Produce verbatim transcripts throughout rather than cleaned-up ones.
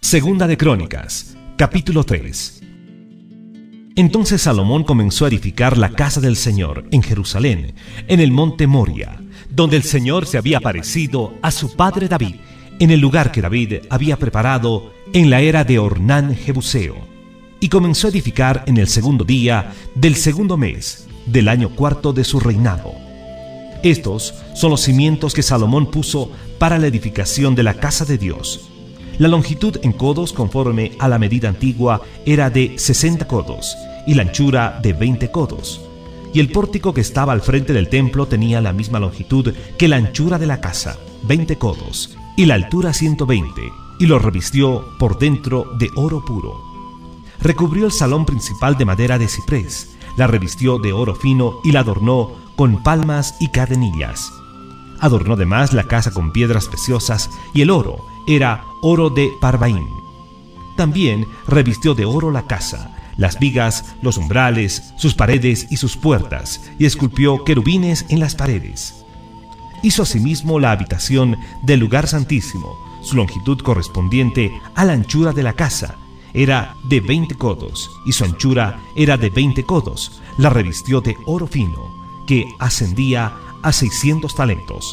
Segunda de Crónicas, capítulo tres. Entonces Salomón comenzó a edificar la casa del Señor en Jerusalén, en el monte Moria, donde el Señor se había aparecido a su padre David, en el lugar que David había preparado en la era de Ornán Jebuseo. Y comenzó a edificar en el segundo día del segundo mes del año cuarto de su reinado. Estos son los cimientos que Salomón puso para la edificación de la casa de Dios. La longitud en codos conforme a la medida antigua era de sesenta codos y la anchura de veinte codos. Y el pórtico que estaba al frente del templo tenía la misma longitud que la anchura de la casa, veinte codos, y la altura ciento veinte, y lo revistió por dentro de oro puro. Recubrió el salón principal de madera de ciprés, la revistió de oro fino y la adornó con palmas y cadenillas. Adornó además la casa con piedras preciosas, y el oro era oro de Parvaim. También revistió de oro la casa, las vigas, los umbrales, sus paredes y sus puertas, y esculpió querubines en las paredes. Hizo asimismo la habitación del lugar santísimo. Su longitud correspondiente a la anchura de la casa era de veinte codos, y su anchura era de veinte codos. La revistió de oro fino, que ascendía a seiscientos talentos.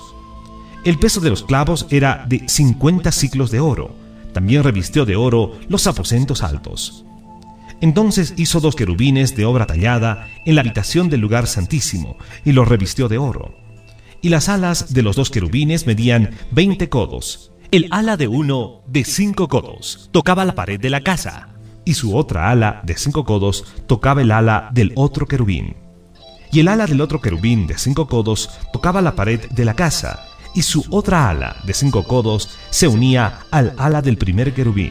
El peso de los clavos era de cincuenta siclos de oro. También revistió de oro los aposentos altos. Entonces hizo dos querubines de obra tallada en la habitación del lugar santísimo, y los revistió de oro. Y las alas de los dos querubines medían veinte codos. El ala de uno de cinco codos tocaba la pared de la casa, y su otra ala de cinco codos tocaba el ala del otro querubín. Y el ala del otro querubín de cinco codos tocaba la pared de la casa, y su otra ala de cinco codos se unía al ala del primer querubín.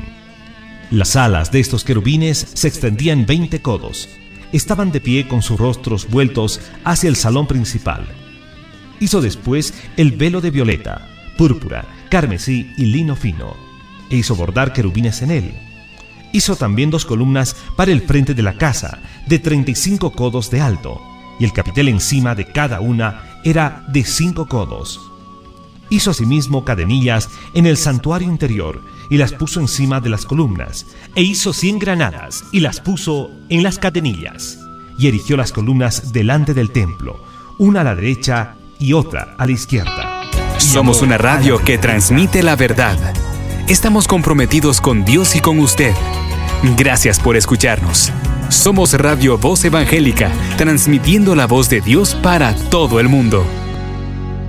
Las alas de estos querubines se extendían veinte codos. Estaban de pie con sus rostros vueltos hacia el salón principal. Hizo después el velo de violeta, púrpura, carmesí y lino fino, e hizo bordar querubines en él. Hizo también dos columnas para el frente de la casa, de treinta y cinco codos de alto, y el capitel encima de cada una era de cinco codos. Hizo asimismo cadenillas en el santuario interior, y las puso encima de las columnas, e hizo cien granadas, y las puso en las cadenillas, y erigió las columnas delante del templo, una a la derecha y otra a la izquierda. Somos una radio que transmite la verdad. Estamos comprometidos con Dios y con usted. Gracias por escucharnos. Somos Radio Voz Evangélica, transmitiendo la voz de Dios para todo el mundo.